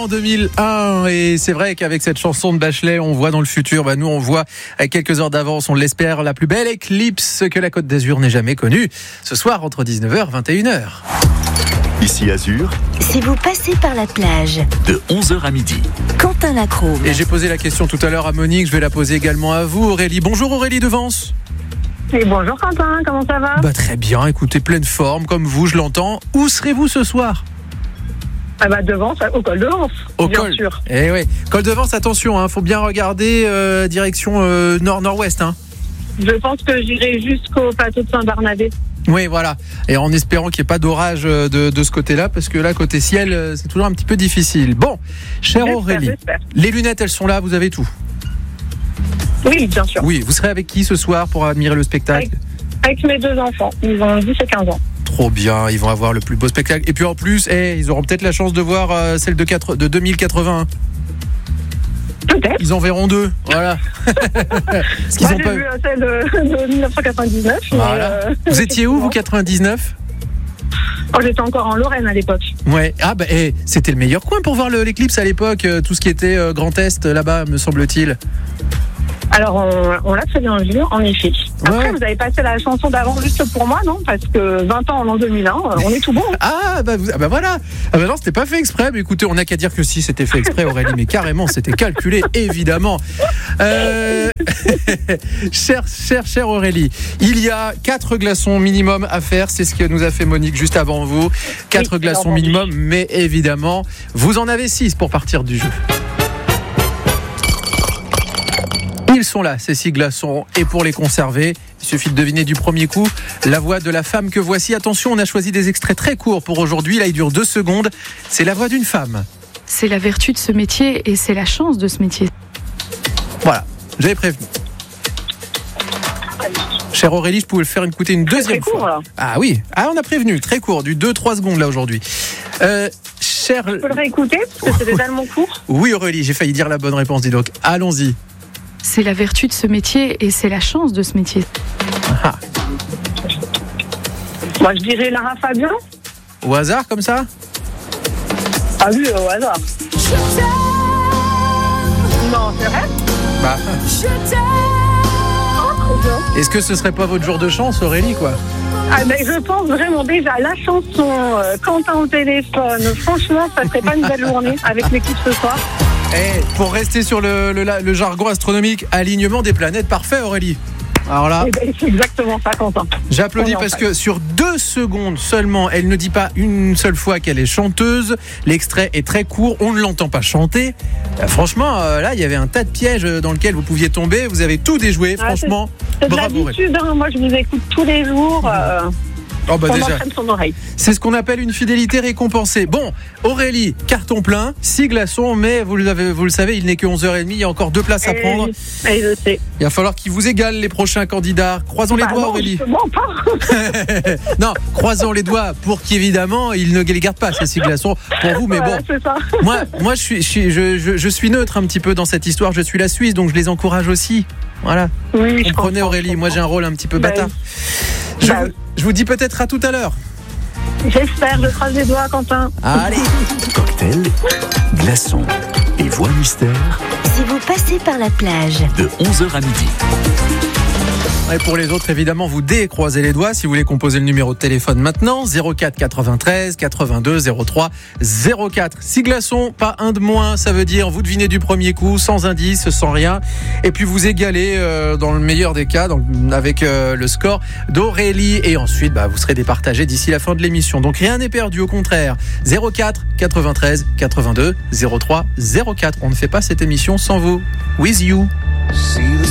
en 2001 et c'est vrai qu'avec cette chanson de Bachelet, on voit dans le futur, nous on voit avec quelques heures d'avance, on l'espère, la plus belle éclipse que la Côte d'Azur n'ait jamais connue. Ce soir entre 19h et 21h. Ici Azur, Si vous passez par la plage, de 11h à midi. Quentin Lacroix. Et j'ai posé la question tout à l'heure à Monique, je vais la poser également à vous Aurélie. Bonjour Aurélie de Vence. Et bonjour Quentin, comment ça va ? Très bien, écoutez, pleine forme comme vous, je l'entends. Où serez-vous ce soir ? De Vence, au col de Vence, Au bien col. sûr. Eh oui, col de Vence, attention, faut bien regarder direction nord-nord-ouest. Je pense que j'irai jusqu'au plateau de Saint-Barnabé. Oui, voilà. Et en espérant qu'il n'y ait pas d'orage de ce côté-là, parce que là, côté ciel, c'est toujours un petit peu difficile. Bon, chère Aurélie, J'espère. les lunettes, elles sont là, vous avez tout. Oui, bien sûr. Oui, vous serez avec qui ce soir pour admirer le spectacle ? Avec mes deux enfants, ils ont 10 et 15 ans. Trop bien, ils vont avoir le plus beau spectacle. Et puis en plus, ils auront peut-être la chance de voir celle de 2080. Peut-être. Ils en verront deux, voilà. Parce qu'ils Moi, ont j'ai pas... vu celle de 1999. Voilà. Vous étiez où, vous, 99 ? J'étais encore en Lorraine à l'époque. Ouais. C'était le meilleur coin pour voir l'éclipse à l'époque, tout ce qui était Grand Est là-bas, me semble-t-il. Alors, on l'a très bien vu, en effet. Après, Ouais. vous avez passé la chanson d'avant juste pour moi, non ? Parce que 20 ans en l'an 2001, on est tout bon. Voilà. Non, c'était pas fait exprès. Mais écoutez, on n'a qu'à dire que si, c'était fait exprès, Aurélie. Mais carrément, c'était calculé, évidemment. Chère Aurélie, il y a 4 glaçons minimum à faire. C'est ce que nous a fait Monique juste avant vous. 4 glaçons minimum, mais évidemment, vous en avez 6 pour partir du jeu. Ils sont là, ces 6 glaçons, et pour les conserver, il suffit de deviner du premier coup la voix de la femme que voici. Attention, on a choisi des extraits très courts pour aujourd'hui, là il dure 2 secondes. C'est la voix d'une femme. C'est la vertu de ce métier et c'est la chance de ce métier. Voilà, j'avais prévenu. Chère Aurélie, je pouvais le faire écouter une deuxième très court, fois. là. Ah oui, on a prévenu, très court, du 2-3 secondes là aujourd'hui. Je peux le réécouter, parce que c'était tellement court. Oui Aurélie, j'ai failli dire la bonne réponse, dis donc. Allons-y. C'est la vertu de ce métier et c'est la chance de ce métier. Ah. Moi, je dirais Lara Fabian. Au hasard comme ça ? Ah oui, au hasard. Non, c'est vrai ? Trop bien. Est-ce que ce serait pas votre jour de chance Aurélie, quoi ? Je pense vraiment déjà la chanson, Quentin au téléphone. Franchement, ça serait pas une belle journée avec l'équipe ce soir. Pour rester sur le jargon astronomique, alignement des planètes parfait Aurélie. Alors là, C'est exactement ça, Quentin. j'applaudis On est en parce phase. que sur 2 secondes seulement, elle ne dit pas une seule fois qu'elle est chanteuse. L'extrait est très court, on ne l'entend pas chanter. Franchement, là, il y avait un tas de pièges dans lequel vous pouviez tomber. Vous avez tout déjoué, franchement. C'est de Bravo Aurélie. l'habitude, Moi, je vous écoute tous les jours. On Déjà, entraîne son oreille. c'est ce qu'on appelle une fidélité récompensée. Bon, Aurélie, carton plein, 6 glaçons, mais vous le savez, il n'est que 11h30, il y a encore 2 places à prendre. Et je sais. Il va falloir qu'ils vous égalent les prochains candidats. Croisons les doigts non, Aurélie. justement pas. Non, croisons les doigts pour qu'évidemment ils ne les gardent pas ces 6 glaçons pour vous. Mais Voilà, bon, c'est ça. moi je suis neutre un petit peu dans cette histoire. Je suis la Suisse, donc je les encourage aussi. Voilà. Oui, je Comprenez comprends, Aurélie, je moi j'ai un rôle un petit peu Bah bâtard. oui. Bah Je vous dis peut-être à tout à l'heure. J'espère, je croise les doigts, Quentin. Allez. Cocktail, glaçons et voix mystère, Si vous passez par la plage, de 11h à midi. Et pour les autres, évidemment, vous décroisez les doigts si vous voulez composer le numéro de téléphone maintenant. 04 93 82 03 04. 6 glaçons, pas un de moins, ça veut dire vous devinez du premier coup, sans indice, sans rien. Et puis vous égalez dans le meilleur des cas avec le score d'Aurélie. Et ensuite, vous serez départagés d'ici la fin de l'émission. Donc rien n'est perdu, au contraire. 04 93 82 03 04. On ne fait pas cette émission sans vous. With you.